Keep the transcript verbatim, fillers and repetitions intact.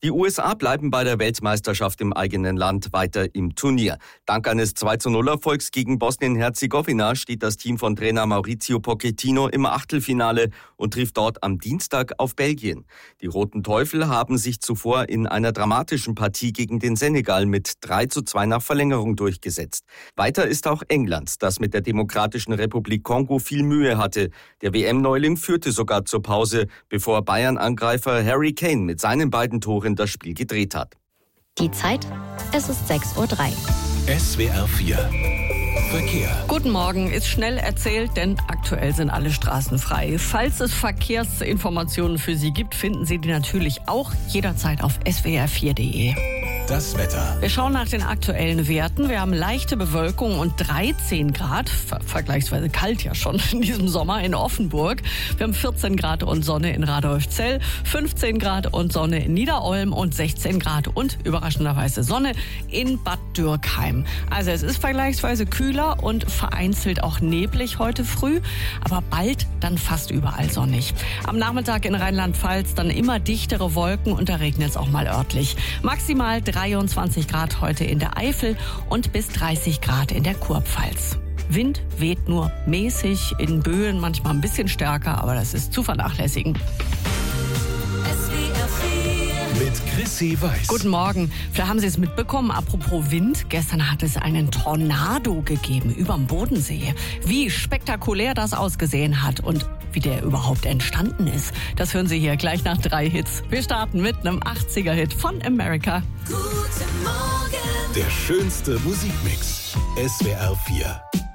Die U S A bleiben bei der Weltmeisterschaft im eigenen Land weiter im Turnier. Dank eines zwei zu null Erfolgs gegen Bosnien-Herzegowina steht das Team von Trainer Mauricio Pochettino im Achtelfinale und trifft dort am Dienstag auf Belgien. Die Roten Teufel haben sich zuvor in einer dramatischen Partie gegen den Senegal mit drei zu zwei nach Verlängerung durchgesetzt. Weiter ist auch England, das mit der Demokratischen Republik Kongo viel Mühe hatte. Der W M-Neuling führte sogar zur Pause, bevor Bayern-Angreifer Harry Kane mit seinen beiden Toren das Spiel gedreht hat. Die Zeit, es ist sechs Uhr drei. S W R vier Verkehr. Guten Morgen, ist schnell erzählt, denn aktuell sind alle Straßen frei. Falls es Verkehrsinformationen für Sie gibt, finden Sie die natürlich auch jederzeit auf S W R vier Punkt de. Das Wetter. Wir schauen nach den aktuellen Werten. Wir haben leichte Bewölkung und dreizehn Grad, ver- vergleichsweise kalt ja schon in diesem Sommer in Offenburg. Wir haben vierzehn Grad und Sonne in Radolfzell, fünfzehn Grad und Sonne in Niederolm und sechzehn Grad und überraschenderweise Sonne in Bad Dürkheim. Also es ist vergleichsweise kühler und vereinzelt auch neblig heute früh, aber bald dann fast überall sonnig. Am Nachmittag in Rheinland-Pfalz dann immer dichtere Wolken und da regnet es auch mal örtlich. Maximal dreiundzwanzig Grad heute in der Eifel und bis dreißig Grad in der Kurpfalz. Wind weht nur mäßig, in Böen manchmal ein bisschen stärker, aber das ist zu vernachlässigen. Mit Chrissy Weiß. Guten Morgen. Vielleicht haben Sie es mitbekommen, apropos Wind. Gestern hat es einen Tornado gegeben überm Bodensee. Wie spektakulär das ausgesehen hat und wie der überhaupt entstanden ist, das hören Sie hier gleich nach drei Hits. Wir starten mit einem achtziger-Hit von America. Guten Morgen. Der schönste Musikmix. S W R vier.